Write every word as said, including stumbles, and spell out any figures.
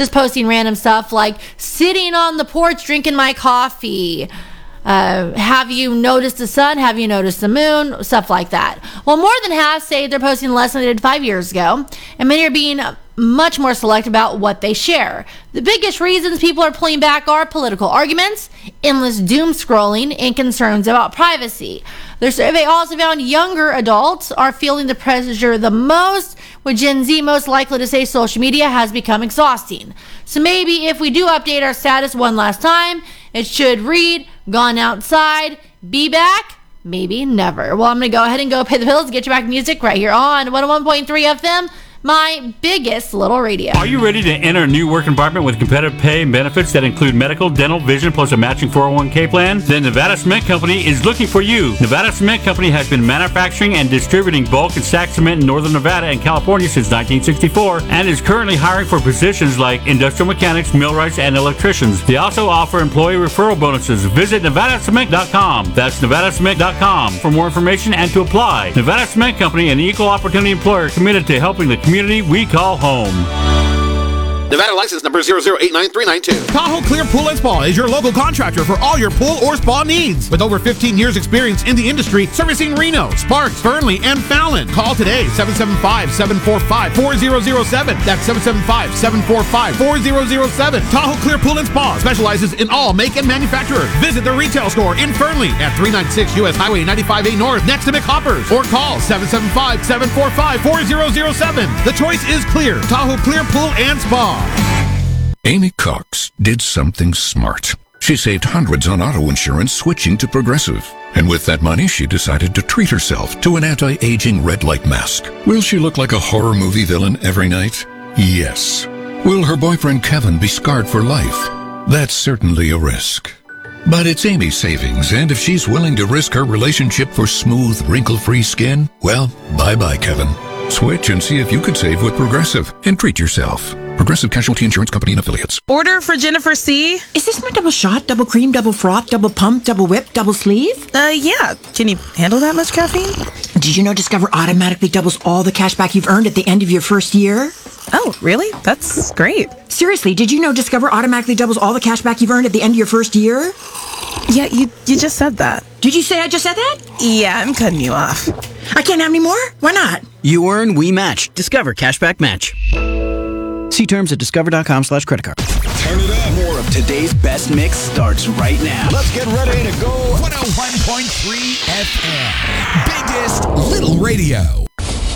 just posting random stuff like sitting on the porch drinking my coffee. Uh, have you noticed the sun? Have you noticed the moon? Stuff like that. Well, more than half say they're posting less than they did five years ago, and many are being much more select about what they share. The biggest reasons people are pulling back are political arguments, endless doom scrolling, and concerns about privacy. Their survey also found younger adults are feeling the pressure the most, with Gen Z most likely to say social media has become exhausting. So maybe if we do update our status one last time, it should read, gone outside, be back, maybe never. Well, I'm going to go ahead and go pay the bills, get you back music right here on one oh one point three F M. My biggest little radio. Are you ready to enter a new work environment with competitive pay and benefits that include medical, dental, vision, plus a matching four oh one k plan? Then Nevada Cement Company is looking for you. Nevada Cement Company has been manufacturing and distributing bulk and stack cement in Northern Nevada and California since nineteen sixty-four and is currently hiring for positions like industrial mechanics, millwrights, and electricians. They also offer employee referral bonuses. Visit Nevada Cement dot com. That's Nevada Cement dot com for more information and to apply. Nevada Cement Company, an equal opportunity employer committed to helping the community we call home. Nevada license number zero zero eight nine three nine two. Tahoe Clear Pool and Spa is your local contractor for all your pool or spa needs. With over fifteen years experience in the industry, servicing Reno, Sparks, Fernley, and Fallon. Call today, seven seven five, seven four five, four zero zero seven. That's seven seven five, seven four five, four zero zero seven. Tahoe Clear Pool and Spa specializes in all make and manufacturers. Visit the retail store in Fernley at three ninety-six U S Highway ninety-five A North next to McHoppers. Or call seven seven five, seven four five, four zero zero seven. The choice is clear. Tahoe Clear Pool and Spa. Amy Cox did something smart. She saved hundreds on auto insurance switching to Progressive. And with that money, she decided to treat herself to an anti-aging red light mask. Will she look like a horror movie villain every night? Yes. Will her boyfriend Kevin be scarred for life? That's certainly a risk. But it's Amy's savings, and if she's willing to risk her relationship for smooth, wrinkle-free skin, well, bye-bye, Kevin. Switch and see if you could save with Progressive and treat yourself. Progressive Casualty Insurance Company and Affiliates. Order for Jennifer C. Is this my double shot, double cream, double froth, double pump, double whip, double sleeve? Uh, yeah. Can you handle that much caffeine? Did you know Discover automatically doubles all the cash back you've earned at the end of your first year? Oh, really? That's great. Seriously, did you know Discover automatically doubles all the cash back you've earned at the end of your first year? Yeah, you you just said that. Did you say I just said that? Yeah, I'm cutting you off. I can't have any more? Why not? You earn, we match. Discover Cashback Match. See terms at discover.com slash credit card. Turn it up. More of today's best mix starts right now. Let's get ready to go. one oh one point three F M. Biggest little radio.